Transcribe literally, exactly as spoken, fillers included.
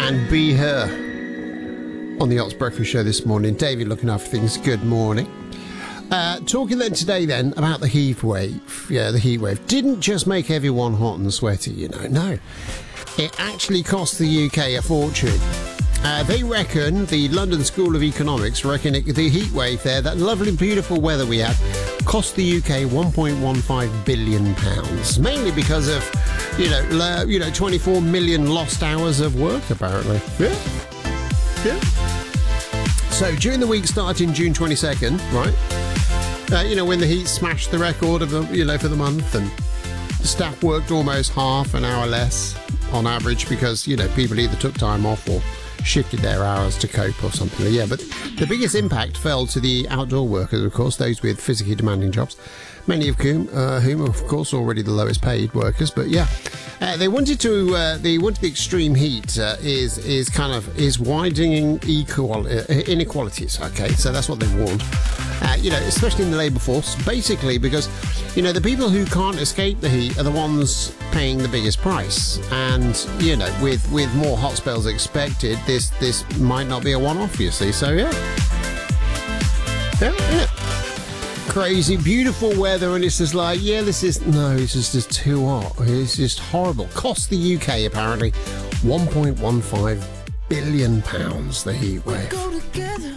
and Be Her on the Ox Breakfast Show this morning. David looking after things. Good morning. Uh, talking then today then about the heat wave. Yeah, the heat wave didn't just make everyone hot and sweaty, you know. No, it actually cost the U K a fortune. Uh, they reckon, the London School of Economics reckon it, the heat wave there, that lovely beautiful weather we had, cost the U K one point one five billion pounds, mainly because of, you know, uh, you know, twenty-four million lost hours of work, apparently. Yeah. Yeah. So during the week starting June twenty-second, right, uh, you know, when the heat smashed the record of the, you know, for the month, and staff worked almost half an hour less on average because, you know, people either took time off or shifted their hours to cope or something. Yeah, but the biggest impact fell to the outdoor workers, of course, those with physically demanding jobs, many of whom, uh, whom are, of course, already the lowest paid workers. But yeah, uh, they wanted to, uh, they wanted the extreme heat uh, is is kind of is widening equal uh, inequalities. Okay, so that's what they want. Uh, you know, especially in the labour force, basically because, you know, the people who can't escape the heat are the ones paying the biggest price. And, you know, with, with more hot spells expected, this this might not be a one-off, you see. So, yeah. Yeah, yeah. Crazy, beautiful weather, and it's just like, yeah, this is, no, this is just too hot. It's just horrible. Cost the U K, apparently, one point one five billion pounds, the heat wave.